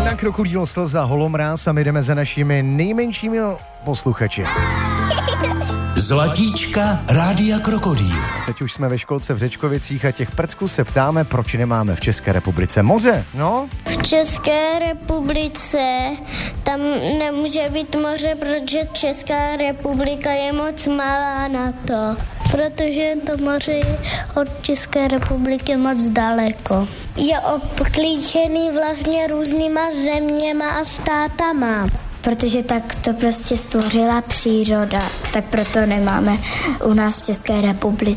Vlna, krokodýl, slza, holomráz a my jdeme za našimi nejmenšími posluchači. Zlatíčka Rádia Krokodýl. Teď už jsme ve školce v Řečkovicích a těch prcků se ptáme, proč nemáme v České republice moře, no? V České republice tam nemůže být moře, protože Česká republika je moc malá na to. Protože to moře je od České republiky moc daleko. Je obklíčený vlastně různýma zeměma a státama. Protože tak to prostě stvořila příroda, tak proto nemáme u nás v České republice